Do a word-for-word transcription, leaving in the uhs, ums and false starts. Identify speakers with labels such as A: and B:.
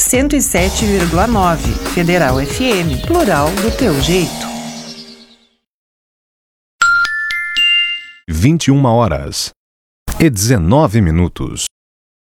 A: cento e sete vírgula nove. Federal F M, plural do teu jeito.
B: vinte e uma horas e dezenove minutos.